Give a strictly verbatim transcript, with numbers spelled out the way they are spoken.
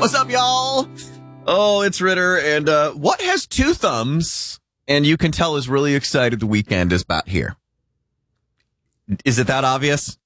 What's up, y'all? Oh, it's Ritter. And uh, what has two thumbs and you can tell is really excited the weekend is about here? Is it that obvious?